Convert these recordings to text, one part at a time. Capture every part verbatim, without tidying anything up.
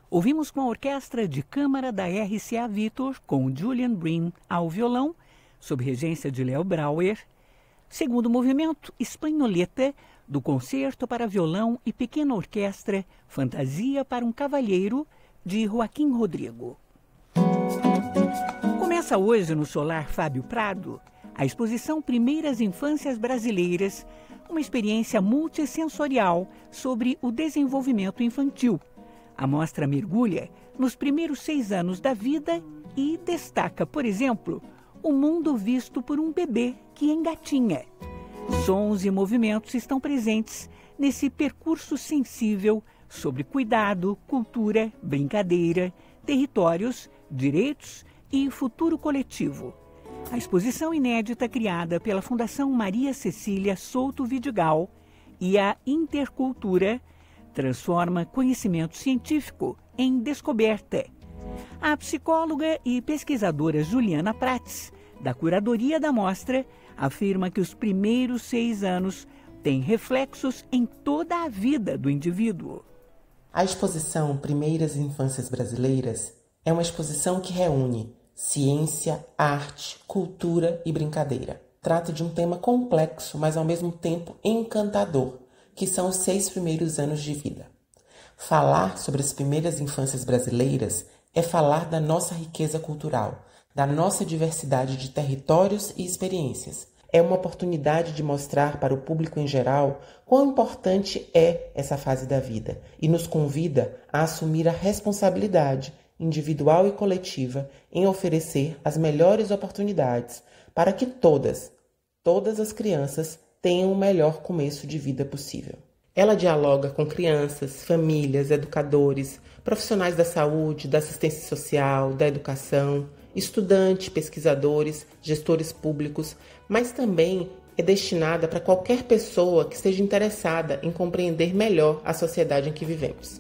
Ouvimos com a Orquestra de Câmara da R C A Victor, com Julian Bream ao violão, sob regência de Léo Brauer. Segundo movimento, Espanholeta, do Concerto para Violão e Pequena Orquestra, Fantasia para um Cavalheiro, de Joaquim Rodrigo. Começa hoje no Solar Fábio Prado a exposição Primeiras Infâncias Brasileiras, uma experiência multissensorial sobre o desenvolvimento infantil. A mostra mergulha nos primeiros seis anos da vida e destaca, por exemplo, o mundo visto por um bebê que engatinha. Sons e movimentos estão presentes nesse percurso sensível sobre cuidado, cultura, brincadeira, territórios, direitos e futuro coletivo. A exposição inédita criada pela Fundação Maria Cecília Souto Vidigal e a Intercultura transforma conhecimento científico em descoberta. A psicóloga e pesquisadora Juliana Prates, da curadoria da mostra, afirma que os primeiros seis anos têm reflexos em toda a vida do indivíduo. A exposição Primeiras Infâncias Brasileiras é uma exposição que reúne ciência, arte, cultura e brincadeira. Trata de um tema complexo, mas ao mesmo tempo encantador, que são os seis primeiros anos de vida. Falar sobre as primeiras infâncias brasileiras é falar da nossa riqueza cultural, da nossa diversidade de territórios e experiências. É uma oportunidade de mostrar para o público em geral quão importante é essa fase da vida e nos convida a assumir a responsabilidade individual e coletiva em oferecer as melhores oportunidades para que todas, todas as crianças tenham o melhor começo de vida possível. Ela dialoga com crianças, famílias, educadores, profissionais da saúde, da assistência social, da educação, estudantes, pesquisadores, gestores públicos, mas também é destinada para qualquer pessoa que esteja interessada em compreender melhor a sociedade em que vivemos.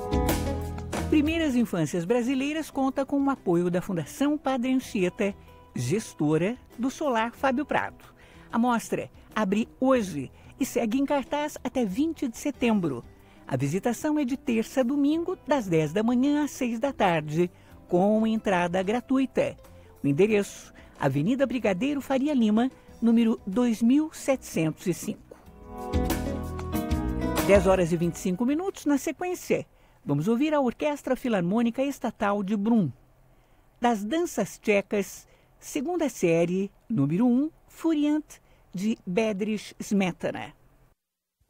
Primeiras Infâncias Brasileiras conta com o apoio da Fundação Padre Anchieta, gestora do Solar Fábio Prado. A mostra abre hoje e segue em cartaz até vinte de setembro. A visitação é de terça a domingo, das dez da manhã às seis da tarde, com entrada gratuita. O endereço: Avenida Brigadeiro Faria Lima, número dois mil setecentos e cinco. dez horas e vinte e cinco minutos. Na sequência, vamos ouvir a Orquestra Filarmônica Estatal de Brum. Das danças tchecas, segunda série, número um, Furiant, de Bedřich Smetana.